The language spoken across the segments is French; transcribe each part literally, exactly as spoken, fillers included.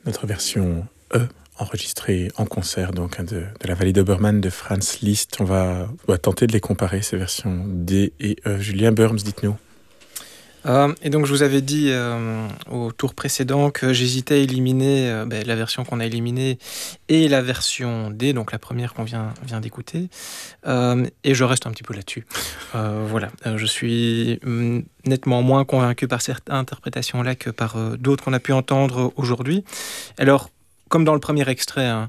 Notre version E, enregistrée en concert donc hein, de, de la vallée d'Obermann de Franz Liszt. On va, on va tenter de les comparer, ces versions D et E. Julien Burms, dites-nous. Euh, et donc je vous avais dit euh, au tour précédent que j'hésitais à éliminer euh, ben, la version qu'on a éliminée et la version D, donc la première qu'on vient, vient d'écouter. Euh, et je reste un petit peu là-dessus. Euh, voilà, euh, je suis mm, nettement moins convaincu par cette interprétation-là que par euh, d'autres qu'on a pu entendre aujourd'hui. Alors, comme dans le premier extrait, hein,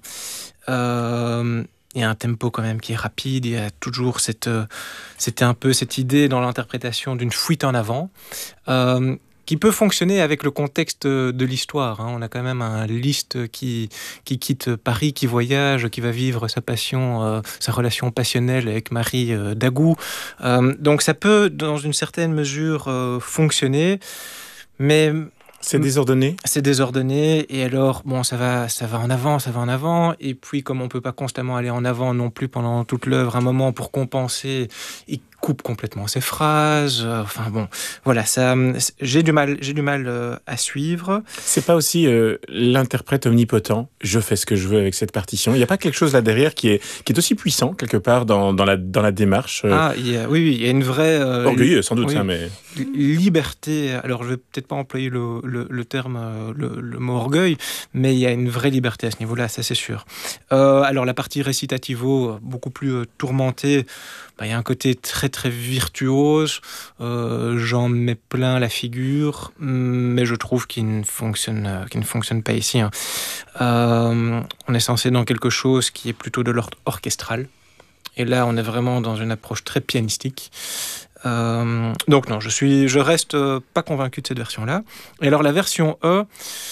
euh, il y a un tempo quand même qui est rapide, il y a toujours cette, euh, c'était un peu cette idée dans l'interprétation d'une fuite en avant, euh, qui peut fonctionner avec le contexte de l'histoire. Hein. On a quand même un Liszt qui, qui quitte Paris, qui voyage, qui va vivre sa passion, euh, sa relation passionnelle avec Marie euh, Dagou. Euh, donc ça peut, dans une certaine mesure, euh, fonctionner, mais... C'est désordonné. C'est désordonné, et alors, bon, ça va, ça va en avant, ça va en avant, et puis comme on ne peut pas constamment aller en avant non plus pendant toute l'œuvre, un moment pour compenser, il coupe complètement ses phrases, euh, enfin bon, voilà, ça, j'ai du mal, j'ai du mal euh, à suivre. C'est pas aussi euh, l'interprète omnipotent, je fais ce que je veux avec cette partition. Il n'y a pas quelque chose là derrière qui est, qui est aussi puissant, quelque part, dans, dans, la, dans la démarche euh... Ah, il y a, oui, oui, il y a une vraie... Euh, orgueilleux, sans doute, oui, hein, mais... liberté, alors je vais peut-être pas employer le, le, le terme, le, le mot orgueil, mais il y a une vraie liberté à ce niveau-là, ça c'est sûr. Euh, alors la partie recitativo, beaucoup plus euh, tourmentée, bah, il y a un côté très très virtuose, euh, j'en mets plein la figure, mais je trouve qu'il ne fonctionne, euh, qu'il ne fonctionne pas ici. Hein. Euh, on est censé dans quelque chose qui est plutôt de l'ordre orchestral, et là on est vraiment dans une approche très pianistique. Euh, donc non, je suis, je reste euh, pas convaincu de cette version-là. Et alors la version E,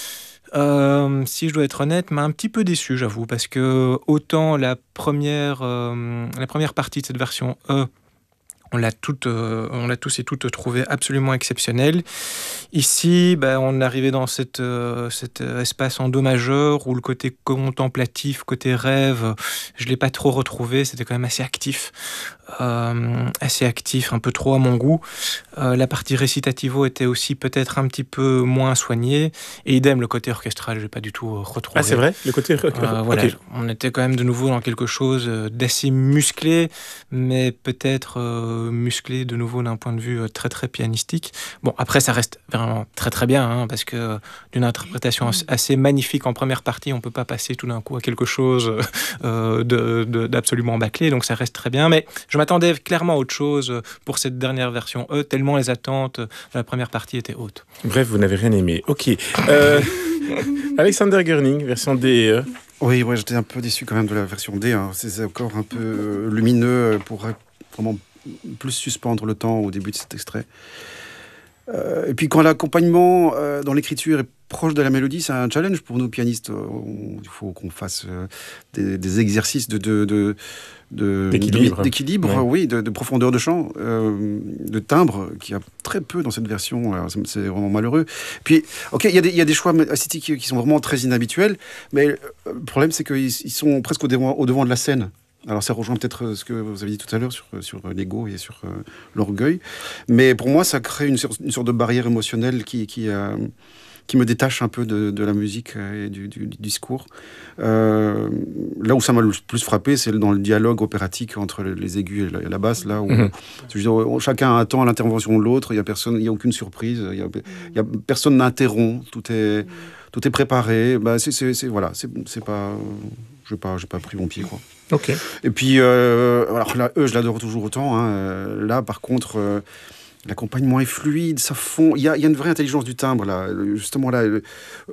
euh, si je dois être honnête, m'a un petit peu déçu, j'avoue, parce que autant la première, euh, la première partie de cette version E, on l'a, toute, euh, on l'a tous et toutes trouvé absolument exceptionnelle. Ici, ben, on est arrivé dans cette, euh, cet espace en do majeur où le côté contemplatif, côté rêve, je ne l'ai pas trop retrouvé. C'était quand même assez actif, euh, assez actif, un peu trop à mon goût. Euh, la partie recitativo était aussi peut-être un petit peu moins soignée. Et idem, le côté orchestral, je n'ai pas du tout retrouvé. Ah, c'est vrai, le côté... Euh, voilà, okay. On était quand même de nouveau dans quelque chose d'assez musclé, mais peut-être... Euh, musclé de nouveau d'un point de vue très très pianistique. Bon, après ça reste vraiment très très bien, hein, parce que d'une interprétation assez magnifique en première partie, on ne peut pas passer tout d'un coup à quelque chose euh, de, de, d'absolument bâclé, donc ça reste très bien, mais je m'attendais clairement à autre chose pour cette dernière version E, tellement les attentes de la première partie étaient hautes. Bref, vous n'avez rien aimé. Ok. Euh, Alexander Gerning, version D et E. Oui, ouais, j'étais un peu déçu quand même de la version D, hein. C'est encore un peu lumineux pour vraiment plus suspendre le temps au début de cet extrait. Euh, et puis quand l'accompagnement euh, dans l'écriture est proche de la mélodie, c'est un challenge pour nous pianistes. On, il faut qu'on fasse euh, des, des exercices de, de, de, de d'équilibre, de, d'équilibre ouais. oui, de, de profondeur de chant, euh, de timbre, qu'il y a très peu dans cette version. Alors, c'est, c'est vraiment malheureux. Puis, ok, il y a des, il y a des choix esthétiques qui sont vraiment très inhabituels, mais le problème, c'est qu'ils ils sont presque au devant, au devant de la scène. Alors ça rejoint peut-être ce que vous avez dit tout à l'heure sur, sur l'ego et sur euh, l'orgueil. Mais pour moi, ça crée une, une sorte de barrière émotionnelle qui, qui, euh, qui me détache un peu de, de la musique et du, du, du discours. Euh, là où ça m'a le plus frappé, c'est dans le dialogue opératique entre les aigus et la, et la basse, là où mm-hmm. je veux dire, chacun attend l'intervention de l'autre, il n'y a personne, il n'y a aucune surprise, il y a, il y a, personne n'interrompt, tout est, tout est préparé. Bah, c'est, c'est, c'est, voilà, c'est, c'est pas... Je n'ai pas, j'ai pas pris mon pied, quoi. Ok. Et puis, euh, alors là, eux, je l'adore toujours autant. Hein. Là, par contre, euh, l'accompagnement est fluide, ça fond. Il y a, il y a une vraie intelligence du timbre, là. Justement, là, euh,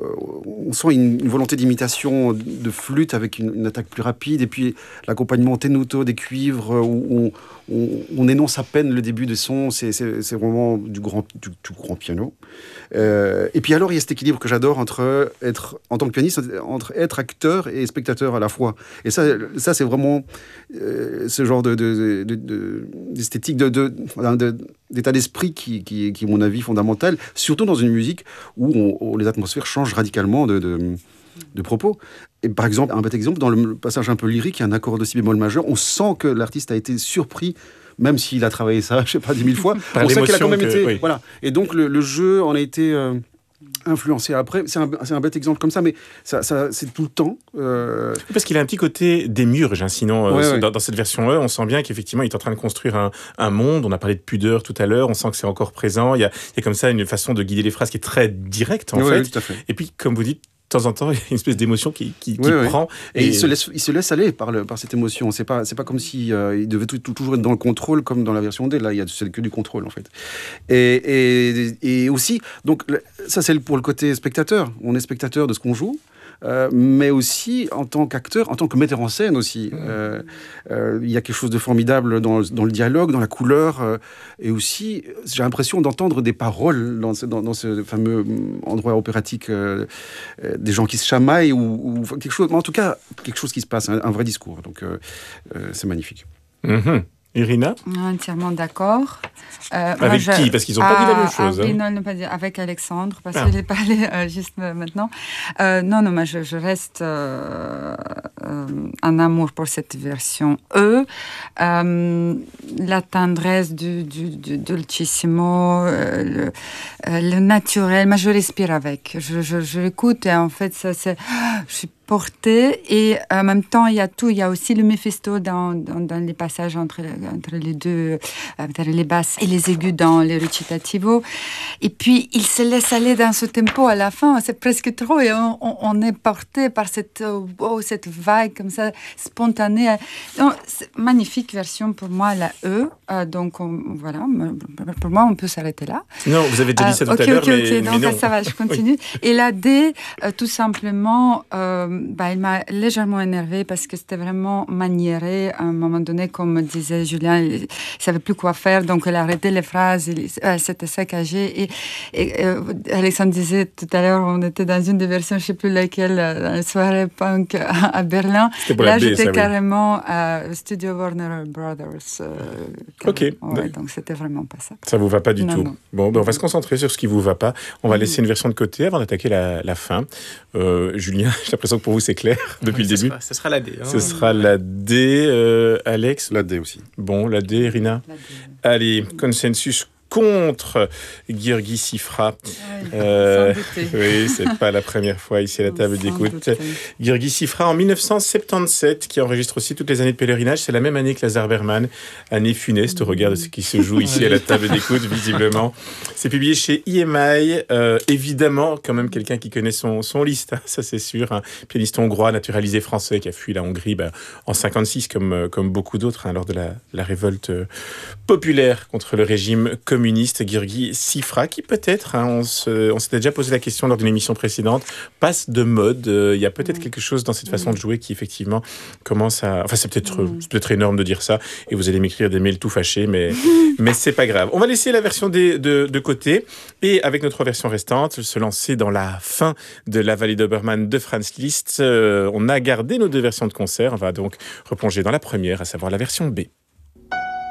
on sent une, une volonté d'imitation de flûte avec une, une attaque plus rapide. Et puis, l'accompagnement tenuto des cuivres, où on, on, on énonce à peine le début des sons. C'est, c'est, c'est vraiment du grand, du, du grand piano. Euh, et puis alors, il y a cet équilibre que j'adore entre être, en tant que pianiste, entre être acteur et spectateur à la fois. Et ça, ça c'est vraiment euh, ce genre de, de, de, de, d'esthétique, de, de, de, d'état d'esprit qui, qui, qui est, à mon avis, fondamental, surtout dans une musique où, on, où les atmosphères changent radicalement de, de, de propos. Et par exemple, un bête exemple, dans le passage un peu lyrique, il y a un accord de si bémol majeur, on sent que l'artiste a été surpris, même s'il a travaillé ça, je sais pas, dix mille fois, Par on sait qu'il a quand même que, été... oui. Voilà. Et donc, le, le jeu en a été... Euh, influencé après. C'est un, c'est un bête exemple comme ça, mais ça, ça, c'est tout le temps. Euh... Parce qu'il a un petit côté démiurge, hein, sinon, euh, ouais, ouais. Dans, dans cette version E, on sent bien qu'effectivement, il est en train de construire un, un monde. On a parlé de pudeur tout à l'heure, on sent que c'est encore présent. Il y a, il y a comme ça une façon de guider les phrases qui est très directe, en ouais, fait. Oui, tout à fait. Et puis, comme vous dites, de temps en temps, il y a une espèce d'émotion qui, qui, oui, qui oui. prend. Et, et il, se laisse, il se laisse aller par, le, par cette émotion. C'est pas, c'est pas comme si euh, il devait tout, tout, toujours être dans le contrôle comme dans la version D. Là, il y a c'est que du contrôle en fait. Et, et, et aussi, donc ça c'est pour le côté spectateur. On est spectateur de ce qu'on joue. Euh, mais aussi en tant qu'acteur, en tant que metteur en scène aussi. Euh, euh, il y a quelque chose de formidable dans, dans le dialogue, dans la couleur, euh, et aussi, j'ai l'impression d'entendre des paroles dans ce, dans, dans ce fameux endroit opératique, euh, euh, des gens qui se chamaillent, ou, ou quelque chose, en tout cas, quelque chose qui se passe, un, un vrai discours. Donc, euh, euh, c'est magnifique. Mm-hmm. Irina ? Entièrement d'accord. Euh, avec je... qui ? Parce qu'ils n'ont pas ah, dit la même chose. Ah, hein. oui, non, non, pas dit. Avec Alexandre, parce ah. que j'ai parlé euh, juste maintenant. Euh, non, non, mais je, je reste euh, euh, en amour pour cette version E. Euh, la tendresse du, du, du dolcissimo, euh, le, euh, le naturel, moi je respire avec. Je, je, je l'écoute et en fait, ça, c'est, je suis portée et en même temps, il y a tout. Il y a aussi le Méphisto dans, dans, dans les passages entre, entre les deux, entre les basses et les aigus dans les recitativo. Et puis, il se laisse aller dans ce tempo à la fin. C'est presque trop et on, on, on est porté par cette, oh, cette vague comme ça, spontanée. Donc, c'est une magnifique version pour moi, la E. Euh, donc, on, voilà, pour moi, on peut s'arrêter là. Non, vous avez déjà dit ça tout euh, okay, à l'heure, okay, mais, okay. mais donc, non. Ça va, je continue. Et la D, euh, tout simplement, euh, bah, il m'a légèrement énervée parce que c'était vraiment maniéré. À un moment donné, comme disait Julien, il ne savait plus quoi faire, donc il a arrêté les phrases, il, euh, c'était saccagé. Et, et euh, Alexandre disait tout à l'heure, on était dans une des versions, je ne sais plus laquelle, dans la soirée punk à, à Berlin. Là, B, j'étais ça, carrément oui. à Studio Warner Brothers. Euh, ok. Ouais, donc, c'était vraiment pas ça. Ça ne vous va pas du non, tout. Non. Bon, ben, on va se concentrer sur ce qui ne vous va pas. On va mmh. laisser une version de côté avant d'attaquer la, la fin. Euh, Julien, j'ai l'impression que pour vous, c'est clair depuis oui, le début. Sera, ce sera la D. Hein. Ce sera la D, euh, Alex. La D aussi. Bon, la D, Irina. La D. Allez, consensus contre György Cifra. Oui, euh, oui, c'est pas la première fois ici à la table d'écoute. György Cifra en dix-neuf cent soixante-dix-sept, qui enregistre aussi toutes les années de pèlerinage. C'est la même année que Lazare Berman, année funeste au regard de ce qui se joue ici à la table d'écoute, visiblement. C'est publié chez I M I. Euh, évidemment, quand même quelqu'un qui connaît son, son liste, hein, ça c'est sûr. Un pianiste hongrois naturalisé français qui a fui la Hongrie bah, en cinquante-six, comme, comme beaucoup d'autres, hein, lors de la, la révolte populaire contre le régime communiste. communiste György Cifra, qui peut-être, hein, on, se, on s'était déjà posé la question lors d'une émission précédente, passe de mode. Il euh, y a peut-être mmh. quelque chose dans cette façon mmh. de jouer qui, effectivement, commence à... Enfin, c'est peut-être, mmh. c'est peut-être énorme de dire ça, et vous allez m'écrire des mails tout fâchés, mais, mais c'est pas grave. On va laisser la version des, de, de côté, et avec notre version restante, se lancer dans la fin de la Vallée d'Obermann de Franz Liszt. Euh, on a gardé nos deux versions de concert, on va donc replonger dans la première, à savoir la version B.